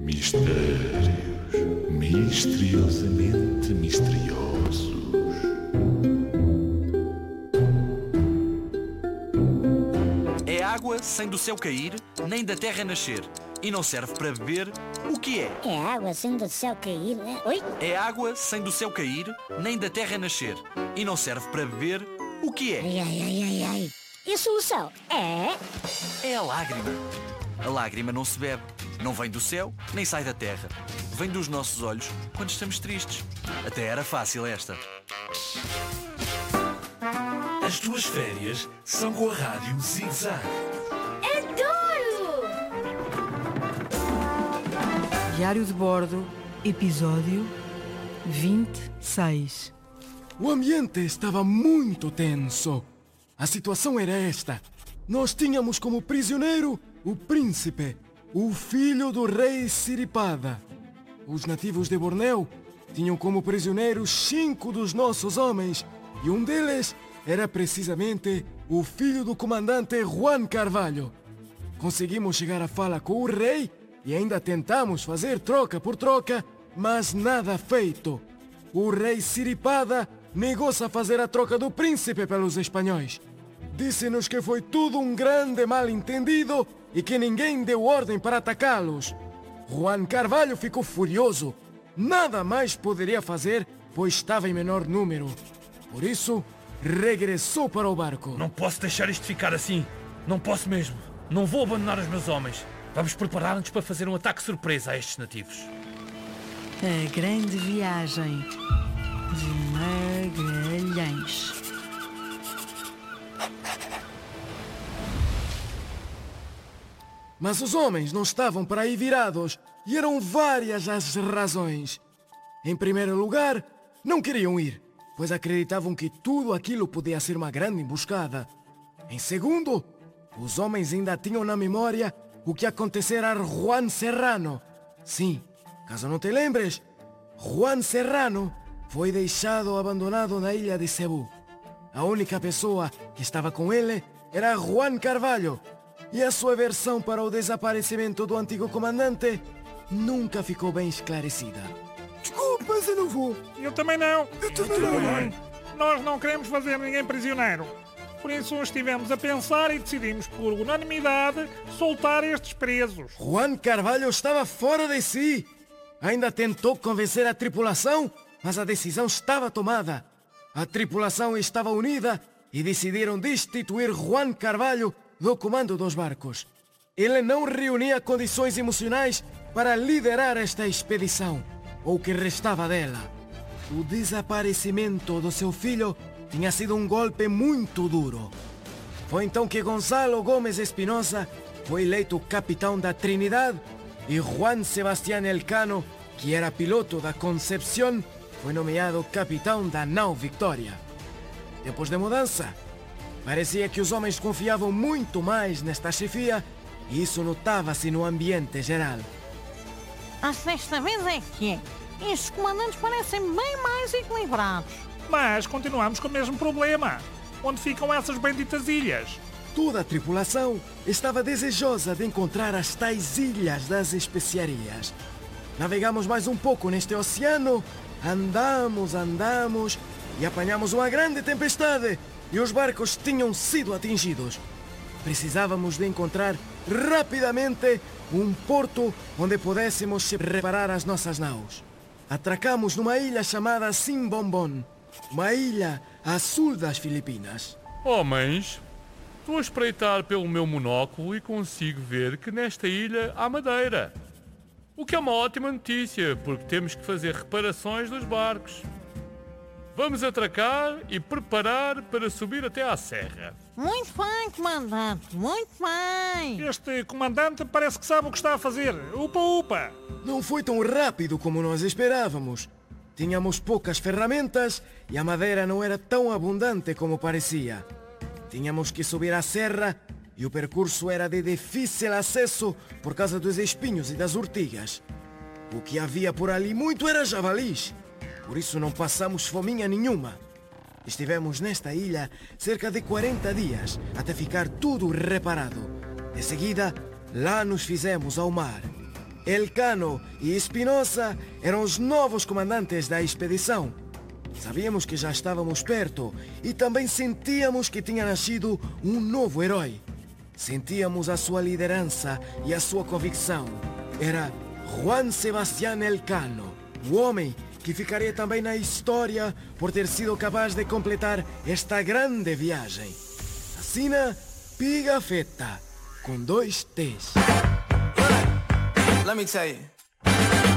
Mistérios misteriosamente misteriosos. É água sem do céu cair, nem da terra nascer, e não serve para beber. O que é? É água sem do céu cair, né? Oi? É água sem do céu cair, nem da terra nascer, e não serve para beber. O que é? Ai. E a solução é... É a lágrima. A lágrima não se bebe, não vem do céu, nem sai da terra. Vem dos nossos olhos quando estamos tristes. Até era fácil esta. As tuas férias são com a Rádio Zig-Zag. Adoro! Diário de Bordo, episódio 26. O ambiente estava muito tenso. A situação era esta. Nós tínhamos como prisioneiro o príncipe, o filho do rei Siripada. Os nativos de Bornéu tinham como prisioneiros 5 dos nossos homens e um deles era precisamente o filho do comandante Juan Carvalho. Conseguimos chegar à fala com o rei e ainda tentamos fazer troca por troca, mas nada feito. O rei Siripada negou-se a fazer a troca do príncipe pelos espanhóis. Disse-nos que foi tudo um grande mal-entendido e que ninguém deu ordem para atacá-los. Juan Carvalho ficou furioso. Nada mais poderia fazer, pois estava em menor número. Por isso, regressou para o barco. Não posso deixar isto ficar assim. Não posso mesmo. Não vou abandonar os meus homens. Vamos preparar-nos para fazer um ataque surpresa a estes nativos. A grande viagem de Magalhães. Mas os homens não estavam para aí virados e eram várias as razões. Em primeiro lugar, não queriam ir, pois acreditavam que tudo aquilo podia ser uma grande emboscada. Em segundo, os homens ainda tinham na memória o que acontecera a Juan Serrano. Sim, caso não te lembres, Juan Serrano foi deixado abandonado na ilha de Cebu. A única pessoa que estava com ele era Juan Carvalho, e a sua versão para o desaparecimento do antigo comandante nunca ficou bem esclarecida. Desculpe, mas eu não vou. Eu também não. Eu também não. Nós não queremos fazer ninguém prisioneiro. Por isso estivemos a pensar e decidimos, por unanimidade, soltar estes presos. Juan Carvalho estava fora de si. Ainda tentou convencer a tripulação, mas a decisão estava tomada. A tripulação estava unida e decidiram destituir Juan Carvalho do comando dos barcos. Ele não reunia condições emocionais para liderar esta expedição, ou o que restava dela. O desaparecimento do seu filho tinha sido um golpe muito duro. Foi então que Gonzalo Gomes Espinosa foi eleito capitão da Trinidad e Juan Sebastián Elcano, que era piloto da Concepción, foi nomeado capitão da nau Victoria. Depois da mudança, parecia que os homens confiavam muito mais nesta chefia e isso notava-se no ambiente geral. Mas desta vez é que estes comandantes parecem bem mais equilibrados. Mas continuamos com o mesmo problema. Onde ficam essas benditas ilhas? Toda a tripulação estava desejosa de encontrar as tais ilhas das especiarias. Navegamos mais um pouco neste oceano, andamos e apanhamos uma grande tempestade e os barcos tinham sido atingidos. Precisávamos de encontrar rapidamente um porto onde pudéssemos reparar as nossas naus. Atracamos numa ilha chamada Simbombón, uma ilha a sul das Filipinas. Homens, estou a espreitar pelo meu monóculo e consigo ver que nesta ilha há madeira. O que é uma ótima notícia, porque temos que fazer reparações dos barcos. Vamos atracar e preparar para subir até à serra. Muito bem, comandante, muito bem. Este comandante parece que sabe o que está a fazer. Upa! Não foi tão rápido como nós esperávamos. Tínhamos poucas ferramentas e a madeira não era tão abundante como parecia. Tínhamos que subir a serra e o percurso era de difícil acesso por causa dos espinhos e das urtigas. O que havia por ali muito era javalis. Por isso não passamos fominha nenhuma. Estivemos nesta ilha cerca de 40 dias, até ficar tudo reparado. De seguida, lá nos fizemos ao mar. Elcano e Espinosa eram os novos comandantes da expedição. Sabíamos que já estávamos perto e também sentíamos que tinha nascido um novo herói. Sentíamos a sua liderança e a sua convicção. Era Juan Sebastián Elcano, o homem que ficaria também na história por ter sido capaz de completar esta grande viagem. Assina Pigafetta, com 2 T's. Let me tell you.